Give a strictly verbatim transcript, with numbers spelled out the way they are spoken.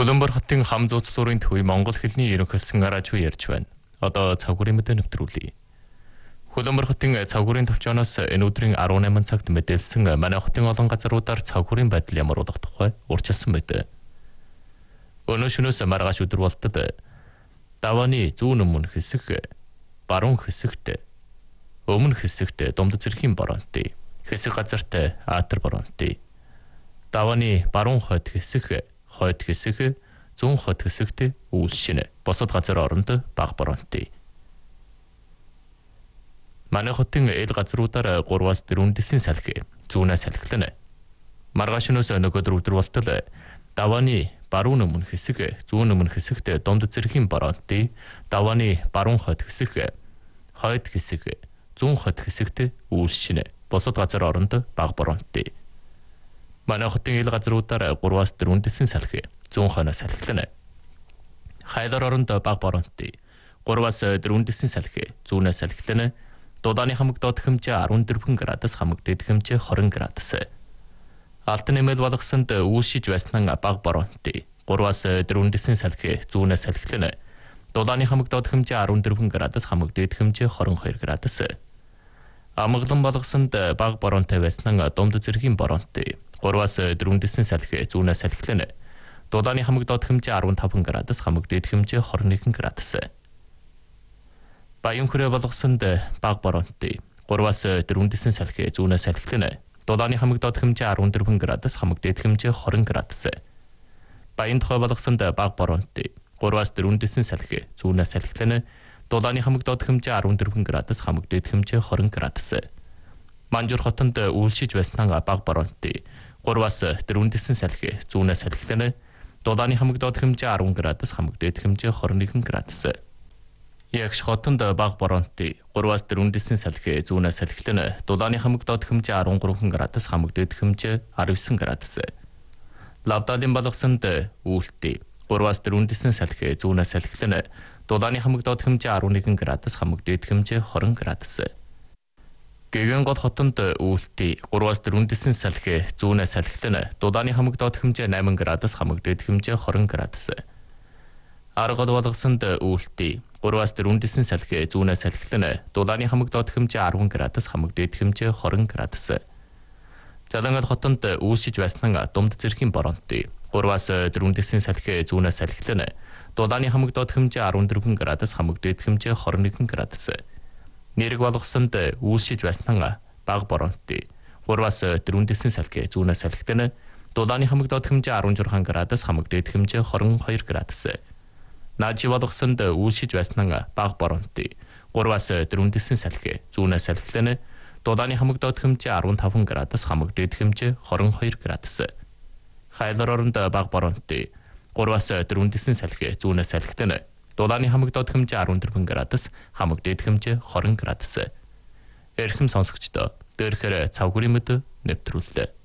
Хөлбөмбөр хотын хам зууцлуурын төв Монгол хэлний ерөнхийлсөн араач ярьж байна. Одоо цагуурын мэдээ нэвтрүүлье. Хөлбөмбөр хотын цагуурын төвчөөс энэ өдрийн арван найман цагт мэдээлсэн манай хотын олон газруудаар цагуурын байдал ямар болох тухай урьдчилсан байдаг. Өнөө шөнөөс маргааш өдөр болтод давааны зүүн өмнө хэсэг, баруун хэсэгт, өмнө хэсэгт Домд зэргийн боронтой, хэсэг газарт Аатар боронтой, давааны баруун хойд хэсэг, хойд хэсэг, зүүн хойд хэсэгт үйлшинэ, босод газар оронд бага боронтой. Манай хотын эл газруудаар гурваас дөрвөн дэсийн салхи, зүүнээс салхилна. Маргааш өнөөс өнөөгдөр өдөр болтол давааны баруун өмнө хэсэг, зүүн өмнө хэсэгт Домд зэргийн боронтой, давааны баруун хойд хэсэг, хойд хэсэг, зүүн хойд хэсэгт үйлшинэ, босод газар оронд бага боронтой. Манай хотын эл газруудаар гурваас дөрвөн дэсийн салхи, зүүн хойноос салхилна. Хайлар оронд бага боронтой, гурваас дөрвөн дэсийн салхи, зүүнээс салхилна. Дуудааны хамаг доод хэмжээ арван дөрвөн градус, хамаг дэд хэмжээ хорин градус. Алтан нэмэл болгосонд үйлшиж байсан бага боронтой, гурваас дөрвөн дэсийн салхи, зүүнээс салхилна. Дуудааны хамаг доод хэмжээ арван дөрвөн градус, хамаг дэд хэмжээ хорин хоёр градус. Амгалан болгосонд бага боронтой байсан Домд зэргийн боронтой, гурваас дөрвөн дэсийн салхи, зүүнээс салхилна. Дуудааны хамаг доод хэмжээ арван таван градус, хамаг дэд хэмжээ хорин нэгэн градус. Баян хүрээ болгосонд бага боронтой, гурваас дөрвөн дэсийн салхи, зүүнээс салхилна. Дуудааны хамаг доод хэмжээ арван дөрвөн градус, хамаг дэд хэмжээ хорин градус. Баян тухай болгосонд бага боронтой, гурваас дөрвөн дэсийн салхи, зүүнээс салхилна. Дуудааны хамаг доод хэмжээ арван дөрвөн градус, хамаг дэд хэмжээ хорин градус. Манжуур хотонд үйлшиж байсан бага боронтой, гурваас дөрвөн дэсийн салхи, зүүнээс салхилна. Дуудааны хамаг доод хэмжээ арван градус, хамаг дэд хэмжээ хорин нэгэн градус. Ягш хотонд бага боронтой, гурваас дөрвөн дэсийн салхи, зүүнээс салхилна. Дуудааны хамаг доод хэмжээ арван гурван градус, хамаг дэд хэмжээ арван девять градус. Лавдалын болгосонд үүлтэй, гурваас дөрвөн дэсийн салхи, зүүнээс салхилна. Дуудааны хамаг доод хэмжээ арван нэгэн градус, хамаг дэд хэмжээ хорин градус. Гэгэн гол хотонд үүлтэй, гурваас дөрвөн дэсийн салхи, зүүнээс салхилна. Дуудааны хамаг доод хэмжээ найман градус, хамаг дэд хэмжээ хорин градус. Аргад болгосонд үүлтэй, гурваас дөрвөн дэсийн салхи, зүүнээс салхилна. Дуудааны хамаг доод хэмжээ арван градус, хамаг дэд хэмжээ хорин градус. Жалангал хотонд үйлшиж байсан Домд зэргийн боронтой, гурваас дөрвөн дэсийн салхи, зүүнээс салхилна. Дуудааны хамаг доод хэмжээ арван дөрвөн градус, хамаг дэд хэмжээ хорин нэгэн градус. Нэрэг болгосонд үйлшиж байсан бага боронтой, гурваас дөрвөн дэсийн салхи, зүүнээс салхилна. Дуудааны хамаг доод хэмжээ арван журхан градус, хамаг дэд хэмжээ хорин хоёр градус. Наажи болгосонд үйлшиж байсан бага боронтой, гурваас дөрвөн дэсийн салхи, зүүнээс салхилна. Дуудааны хамаг доод хэмжээ арван таван градус, хамаг дэд хэмжээ хорин хоёр градус. Хайлар оронд бага боронтой, гурваас дөрвөн дэсийн салхи, зүүнээс салхилна. Дуудааны хамаг доод хэмжээ арван дөрвөн градус, хамаг дэд хэмжээ хорин градус. Эрхэм сонсогчдоо, дээрхээр цавгүрийн мэд нэвтрүүллээ.